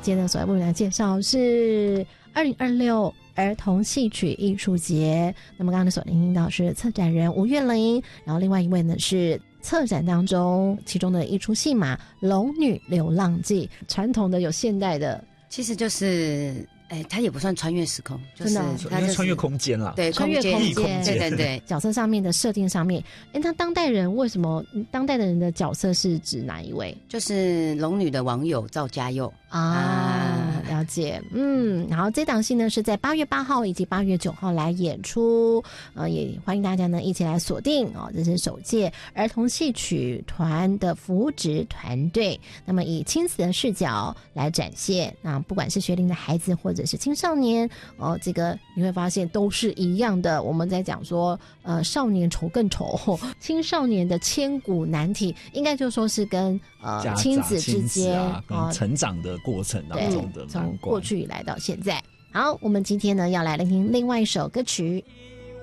今天呢，所要为大家介绍是2026儿童戏曲艺术节。那么刚刚所听到是策展人吴月玲，然后另外一位呢是策展当中其中的一出戏码《龙女流浪记》，传统的有现代的， 其实就是它也不算穿越时空，就是它就是穿越空间啦， 对， 穿越空间， 对对对。 角色上面的设定上面，那当代人为什么当代的人的角色是指哪一位？ 就是龙女的网友赵家佑啊，了解。然后这档戏呢是在8月8号以及8月9号来演出，也欢迎大家呢一起来锁定哦，这是首届儿童戏曲团的扶植团队，那么以亲子的视角来展现，那不管是学龄的孩子或者是青少年这个你会发现都是一样的。我们在讲说少年愁更愁，青少年的千古难题，应该就说是跟亲子之间跟成长的过程当中的从过去以来到现在。好，我们今天呢要来聆听另外一首歌曲。